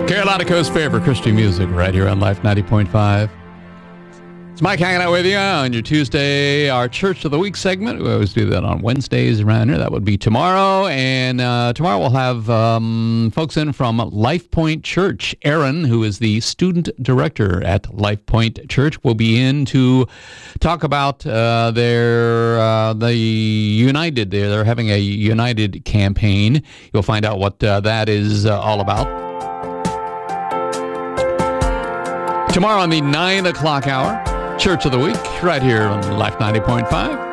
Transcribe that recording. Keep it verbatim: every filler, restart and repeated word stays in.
Carolina Coast favorite Christian music right here on Life ninety point five. It's Mike hanging out with you on your Tuesday, our Church of the Week segment. We always do that on Wednesdays around here. That would be tomorrow. And uh, tomorrow we'll have um, folks in from Life Point Church. Aaron, who is the student director at Life Point Church, will be in to talk about uh, their uh, the United. They're, they're having a United campaign. You'll find out what uh, that is uh, all about. Tomorrow on the nine o'clock hour, Church of the Week, right here on Life ninety point five.